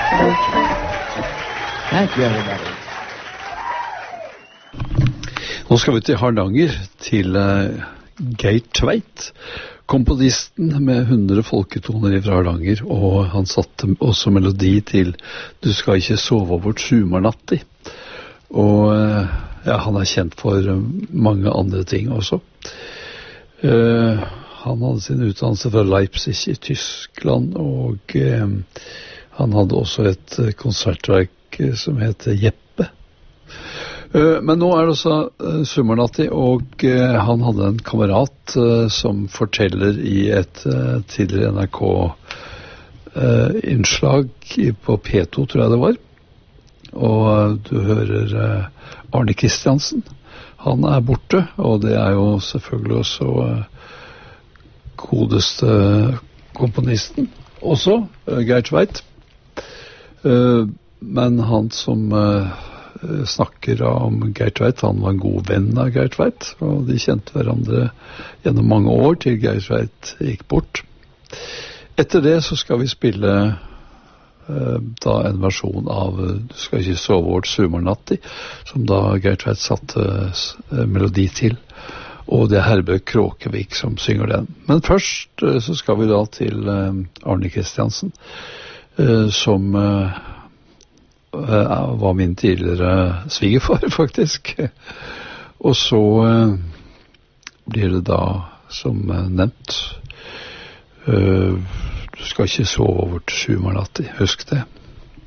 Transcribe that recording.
Thank you, everybody. Nå skal vi til Hardanger, til Geir Tveit, komponisten med 100 folketoner fra Hardanger, og han satte også melodi til «Du skal ikke sove bort sumarnatti». Og ja, han er kjent for mange andre ting også. Han hadde sin utdannelse fra Leipzig i Tyskland, og han hadde også et konsertverk som heter Jeppe. Men nå er det også Sumarnatti, og han hadde en kamerat som forteller i et tidligere NRK-innslag på P2, tror jeg det var. Og du hører Arne Kristiansen. Han er borte, og det er jo selvfølgelig også godeste komponisten. Også Geir Tveit. Men han som snakker om Geir Tveit, han var en god venn av Geir Tveit, og de kjente hverandre gjennom mange år til Geir Tveit gikk bort. Etter det så skal vi spille da en versjon av Du skal ikke sove bort sumarnatti, som da Geir Tveit satte melodi til, og det er Herbjørg Kråkevik som synger den. Men først så skal vi da til Arne Kristiansen, som var min tidligere svigerfar, faktisk. Og så blir det da, som nevnt, Du skal ikke sove bort sumarnatti, husk det.